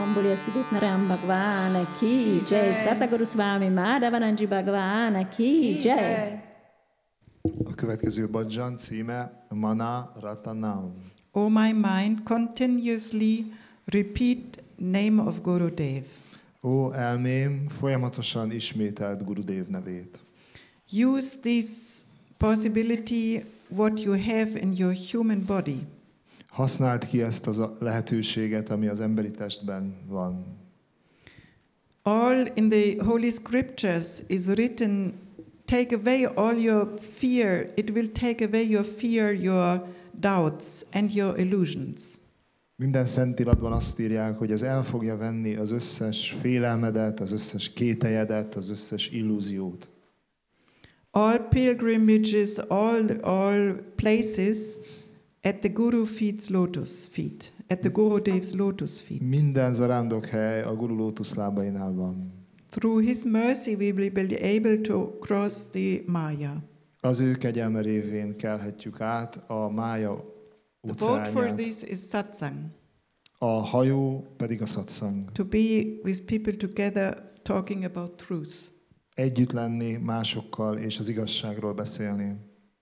Bolia Siddhip Narayan Bhagwan ki jai. Sataguru Swami Madhavananji Bhagwan ki jai. A következő bhajan címe Mana Ratanam. O my mind, continuously repeat name of Gurudev. Ó elmém, folyamatosan ismételd Gurudev nevét. Use this possibility what you have in your human body. Használd ki ezt a lehetőséget, ami az emberi testben van. All in the Holy Scriptures is written, take away all your fear. It will take away your fear, your doubts and your illusions. Minden Szentiratban azt írják, hogy ez el fogja venni az összes félelmedet, az összes kételjedet, az összes illúziót. All pilgrimages, all places at the Guru feet's lotus feet, at the Gurudev's lotus feet. Minden zarándokhely a Guru lótuszlábainál van. Through his mercy we will be able to cross the Maya. Az ő kegyelme révén kelhetjük át a mája The boat for óceánját. this is satsang. A hajó pedig a satsang. To be with people together talking about truth. Együtt lenni másokkal és az igazságról beszélni.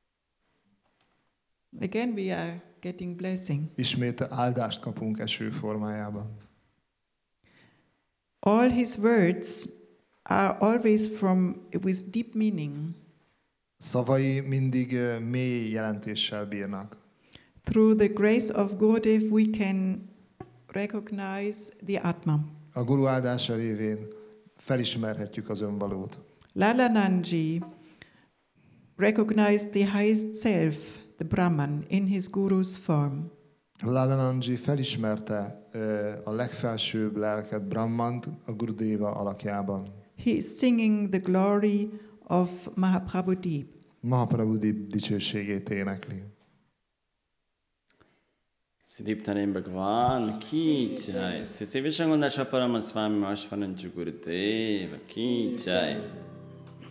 Again we are getting blessing. Ismét áldást kapunk eső formájában. All his words are always with deep meaning. Szavai mindig mély jelentéssel bírnak. Through the grace of Gurudev we can recognize the Atma. A Guru áldása révén felismerhetjük az önvalót. Lalananji recognized the highest self, the Brahman, in his Guru's form. Lalananji felismerte a legfelsőbb lelket, Brahmant, a Gurudeva alakjában. He is singing the glory of Mahaprabhudeep. Mahaprabhudeep dicsőségét énekli. Siddhiptane Bhagwan ki jai. Sri Vishangunda Parama Swami Mahashvanan Gurudeva ki jai.